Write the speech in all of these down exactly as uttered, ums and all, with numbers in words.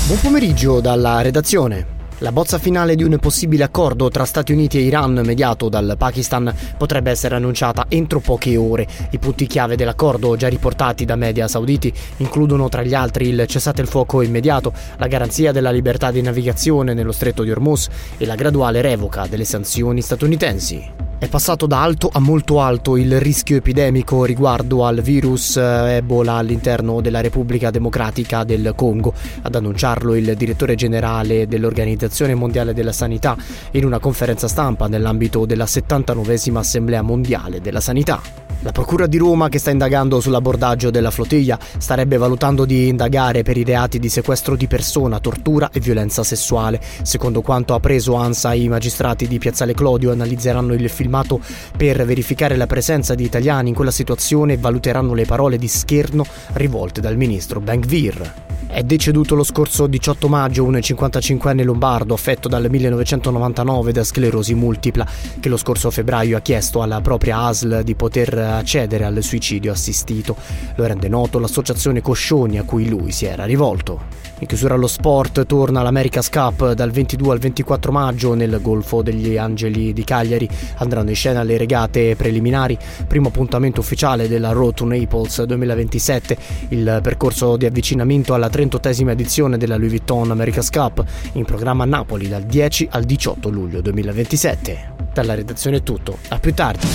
Buon pomeriggio dalla redazione. La bozza finale di un possibile accordo tra Stati Uniti e Iran mediato dal Pakistan potrebbe essere annunciata entro poche ore. I punti chiave dell'accordo, già riportati da media sauditi, includono tra gli altri il cessate il fuoco immediato, la garanzia della libertà di navigazione nello stretto di Hormuz e la graduale revoca delle sanzioni statunitensi. È passato da alto a molto alto il rischio epidemico riguardo al virus Ebola all'interno della Repubblica Democratica del Congo. Ad annunciarlo il direttore generale dell'Organizzazione Mondiale della Sanità in una conferenza stampa nell'ambito della settantanovesima Assemblea Mondiale della Sanità. La Procura di Roma, che sta indagando sull'abbordaggio della flottiglia, starebbe valutando di indagare per i reati di sequestro di persona, tortura e violenza sessuale. Secondo quanto ha preso ANSA, i magistrati di Piazzale Clodio analizzeranno il filmato per verificare la presenza di italiani in quella situazione e valuteranno le parole di scherno rivolte dal ministro Ben-Gvir. È deceduto lo scorso diciotto maggio un cinquantacinquenne lombardo affetto dal millenovecentonovantanove da sclerosi multipla, che lo scorso febbraio ha chiesto alla propria A S L di poter accedere al suicidio assistito. Lo rende noto l'associazione Coscioni a cui lui si era rivolto. In chiusura allo sport torna l'America's Cup dal ventidue al ventiquattro maggio nel Golfo degli Angeli di Cagliari. Andranno in scena le regate preliminari, primo appuntamento ufficiale della Road to Naples duemilaventisette, il percorso di avvicinamento alla trentottesima edizione della Louis Vuitton America's Cup, in programma a Napoli dal dieci al diciotto luglio duemilaventisette. Dalla redazione è tutto, a più tardi.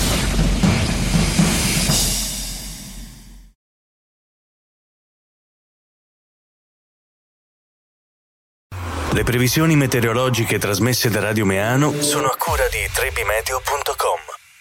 Le previsioni meteorologiche trasmesse da Radio Meano sono a cura di trebimeteo punto com.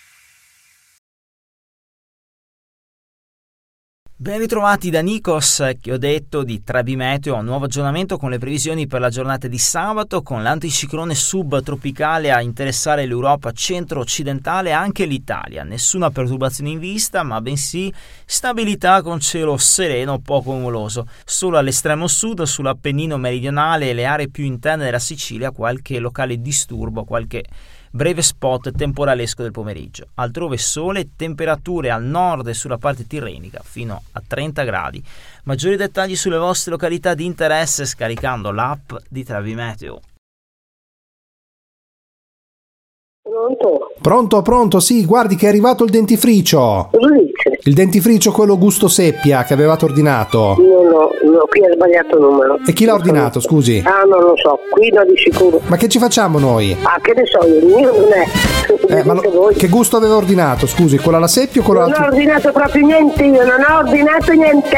Ben ritrovati da Nikos, che ho detto di Trebimeteo, nuovo aggiornamento con le previsioni per la giornata di sabato, con l'anticiclone subtropicale a interessare l'Europa centro-occidentale e anche l'Italia. Nessuna perturbazione in vista, ma bensì stabilità con cielo sereno, poco nuvoloso. Solo all'estremo sud, sull'Appennino meridionale e le aree più interne della Sicilia, qualche locale disturbo, qualche breve spot temporalesco del pomeriggio. Altrove sole, temperature al nord e sulla parte tirrenica fino a trenta gradi. Maggiori dettagli sulle vostre località di interesse scaricando l'app di Trebimeteo. Pronto? Pronto, pronto, sì, guardi che è arrivato il dentifricio. Cosa dice? Il dentifricio, quello gusto seppia che avevate ordinato. No, no, no, qui ha sbagliato il numero. E chi l'ha ordinato, scusi? Ah, non lo so, qui no di sicuro. Ma che ci facciamo noi? Ah, che ne so io, il mio non è. Eh, ma lo, voi. Che gusto aveva ordinato, scusi? Quello alla seppia o quello Non alla... ho ordinato proprio niente io, non ho ordinato niente.